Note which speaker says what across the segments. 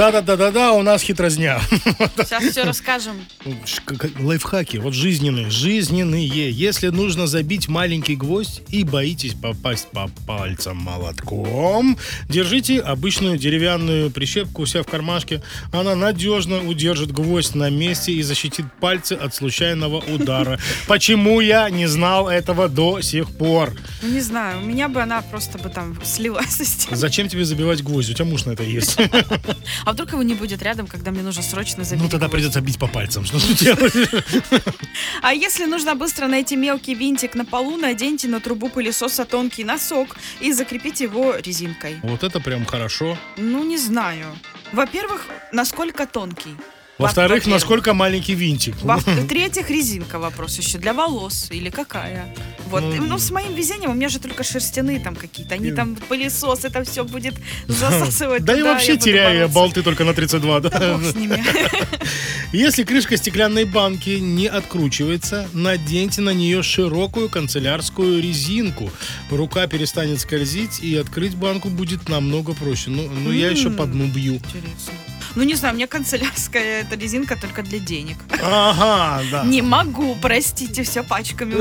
Speaker 1: Да-да-да-да-да, у нас хитрозня.
Speaker 2: Сейчас все расскажем.
Speaker 1: Лайфхаки, вот жизненные. Если нужно забить маленький гвоздь и боитесь попасть по пальцам молотком, держите обычную деревянную прищепку у себя в кармашке. Она надежно удержит гвоздь на месте и защитит пальцы от случайного удара. Почему я не знал этого до сих пор?
Speaker 2: Не знаю, у меня бы она просто бы там слилась с тем.
Speaker 1: Зачем тебе забивать гвоздь? У тебя муж на это есть.
Speaker 2: А вдруг его не будет рядом, когда мне нужно срочно забить
Speaker 1: Ну тогда
Speaker 2: гвоздь?
Speaker 1: придется бить по пальцам. Что ты делаешь?
Speaker 2: А если нужно быстро найти мелкий винтик на полу, наденьте на трубу пылесоса тонкий носок и закрепите его резинкой.
Speaker 1: Вот это прям хорошо.
Speaker 2: Ну, не знаю. Во-первых, насколько тонкий?
Speaker 1: Во-вторых, насколько маленький винтик.
Speaker 2: В-третьих, резинка вопрос еще для волос или какая. Вот. Ну, с моим везением у меня же только шерстяные там какие-то. Они там пылесос, это все будет засасывать.
Speaker 1: Да и вообще теряю я болты только на 32.
Speaker 2: Да бог с ними.
Speaker 1: Если крышка стеклянной банки не откручивается, наденьте на нее широкую канцелярскую резинку. Рука перестанет скользить, и открыть банку будет намного проще. Ну я еще по дну бью.
Speaker 2: Интересно. Ну, не знаю, мне канцелярская эта резинка только для денег.
Speaker 1: Ага, да.
Speaker 2: Не могу, простите, все пачками.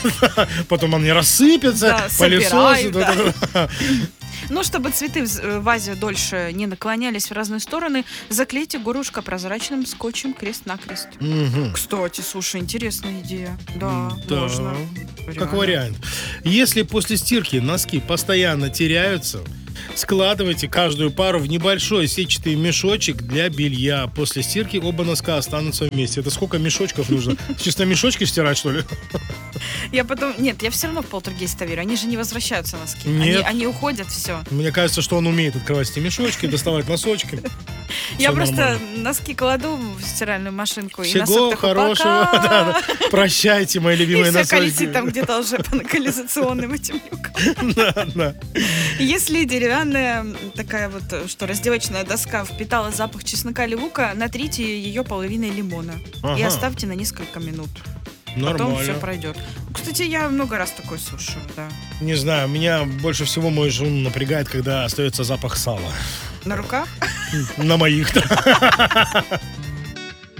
Speaker 1: Потом он не рассыпется,
Speaker 2: Да,
Speaker 1: пылесос.
Speaker 2: собирай, да. Ну, чтобы цветы в вазе дольше не наклонялись в разные стороны, заклейте горлышко прозрачным скотчем крест-накрест. Кстати, слушай, интересная идея. Да, можно.
Speaker 1: Как вариант. Если после стирки носки постоянно теряются, складывайте каждую пару в небольшой сетчатый мешочек для белья. После стирки оба носка останутся вместе. Это сколько мешочков нужно? Чисто мешочки стирать, что ли?
Speaker 2: Нет, я все равно в полтергейста верю. Они же не возвращаются, носки.
Speaker 1: Нет.
Speaker 2: Они уходят, все.
Speaker 1: Мне кажется, что он умеет открывать эти мешочки, доставать носочки.
Speaker 2: Я
Speaker 1: Всё
Speaker 2: просто
Speaker 1: нормально.
Speaker 2: носки кладу в стиральную машинку. И
Speaker 1: Всего
Speaker 2: носок такой,
Speaker 1: хорошего.
Speaker 2: пока.
Speaker 1: Да. Прощайте, мои
Speaker 2: И
Speaker 1: любимые
Speaker 2: всяко
Speaker 1: носочки.
Speaker 2: летит там где-то уже по канализационным этим люкам.
Speaker 1: Да.
Speaker 2: Если деревянная такая вот, что разделочная доска впитала запах чеснока или лука, натрите ее половиной лимона и
Speaker 1: Ага.
Speaker 2: оставьте на несколько минут. Потом
Speaker 1: Нормально.
Speaker 2: все пройдет. Кстати, я много раз такое слушаю, да.
Speaker 1: Не знаю, меня больше всего мою жену напрягает, когда остается запах сала.
Speaker 2: На руках?
Speaker 1: На моих-то.